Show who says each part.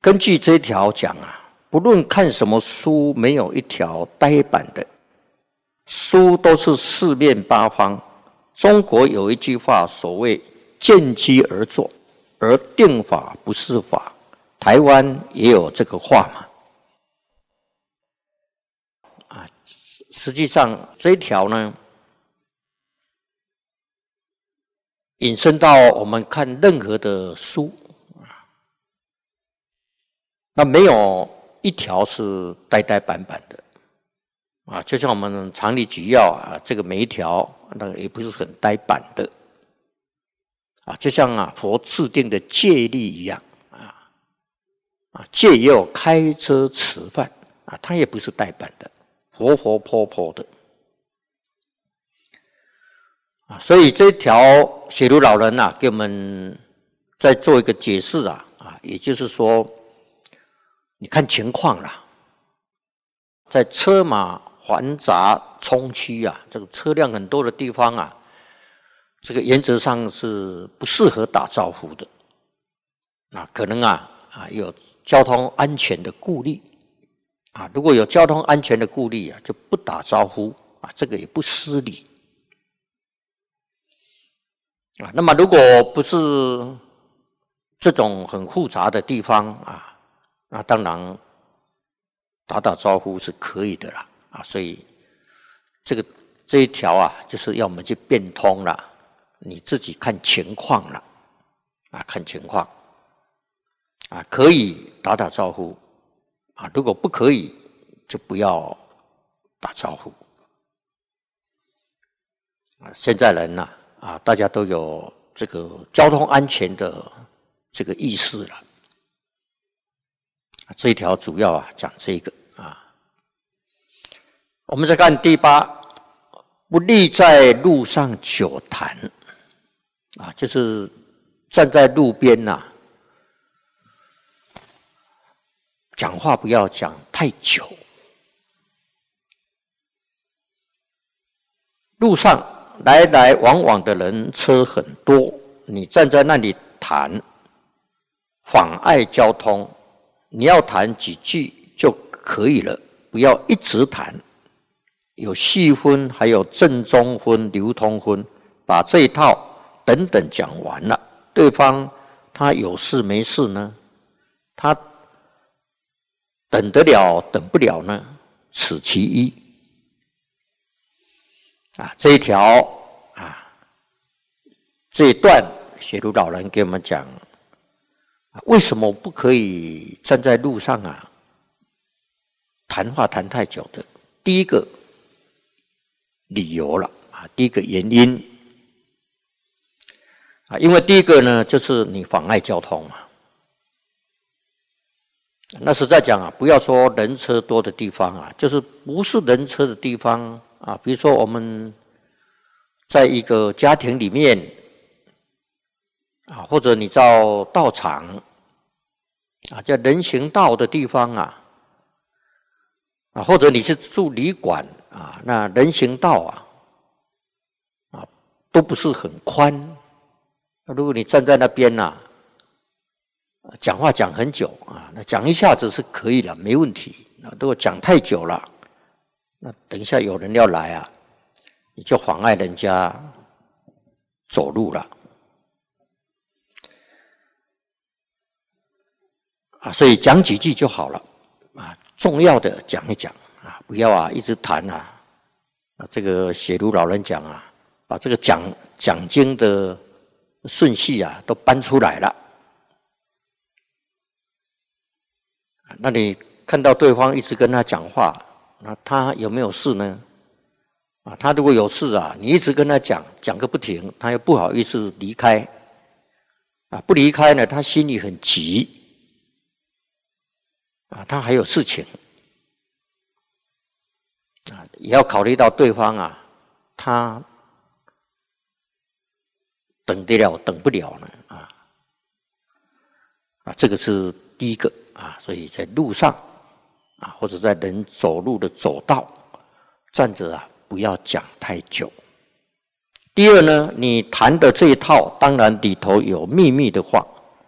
Speaker 1: 根据这一条讲啊，不论看什么书，没有一条呆板的，书都是四面八方。中国有一句话，所谓见机而作，而定法不是法。台湾也有这个话嘛。实际上这一条呢，引申到我们看任何的书，那没有一条是呆呆板板的啊，就像我们常理举要啊，这个每一条那个也不是很呆板的啊，就像佛制定的戒律一样戒也有开遮持犯啊，它也不是呆板的，活活泼泼的啊，所以这条写如老人给我们再做一个解释也就是说，你看情况啦，在车马繁杂冲区这个车辆很多的地方这个原则上是不适合打招呼的。可能有交通安全的顾虑如果有交通安全的顾虑就不打招呼这个也不失礼那么如果不是这种很复杂的地方那当然打打招呼是可以的啦所以这一条就是要我们去变通了，你自己看情况了看情况可以打打招呼如果不可以就不要打招呼现在人大家都有这个交通安全的这个意识了这一条主要讲这个我们再看第8，不立在路上久谈就是站在路边讲话不要讲太久。路上来来往往的人车很多，你站在那里谈，妨碍交通。你要谈几句就可以了，不要一直谈。有细分，还有正中分、流通分，把这一套等等讲完了，对方他有事没事呢？他等得了，等不了呢？此其一。这一条这一段写如老人给我们讲，为什么不可以站在路上谈话谈太久的？第一个理由了第一个原因因为第一个呢，就是你妨碍交通嘛。那实在讲不要说人车多的地方就是不是人车的地方比如说我们在一个家庭里面或者你到道场在人行道的地方或者你是住旅馆那人行道都不是很宽。如果你站在那边讲话讲很久那讲一下子是可以的，没问题。如果讲太久了，那等一下有人要来你就妨碍人家走路了所以讲几句就好了重要的讲一讲不要一直谈这个写如老人讲把这个讲经的顺序都搬出来了那你看到对方一直跟他讲话，那他有没有事呢？他如果有事你一直跟他讲个不停，他又不好意思离开不离开呢，他心里很急他还有事情也要考虑到对方他等得了等不了呢这个是第一个所以在路上或者在人走路的走道站着不要讲太久。第二呢，你谈的这一套当然里头有秘密的话